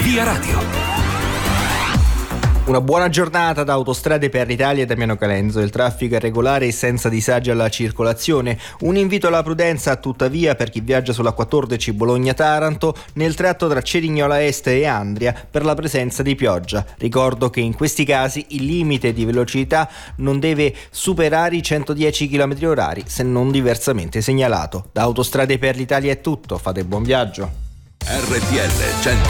Via Radio. Una buona giornata da Autostrade per l'Italia e Damiano Calenzo. Il traffico è regolare e senza disagi alla circolazione. Un invito alla prudenza tuttavia per chi viaggia sulla 14 Bologna-Taranto nel tratto tra Cerignola Est e Andria per la presenza di pioggia. Ricordo che in questi casi il limite di velocità non deve superare i 110 km/h se non diversamente segnalato. Da Autostrade per l'Italia è tutto, fate buon viaggio. RTL 100.